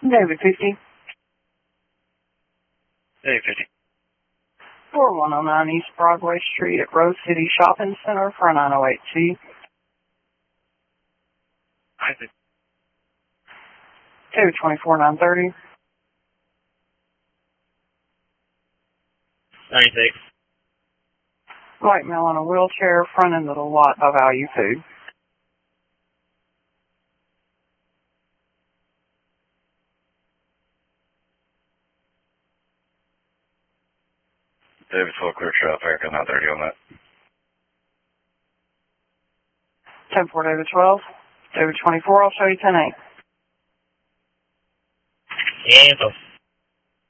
David 50. David 50. 4109 East Broadway Street at Rose City Shopping Center for 908C. Isaac. David 24930. 96. White male in a wheelchair, front end of the lot by Value Food. David 12 clear traffic, I'm not 30 on that. 10-4 David 12. David 24, I'll show you 10-8. Yeah,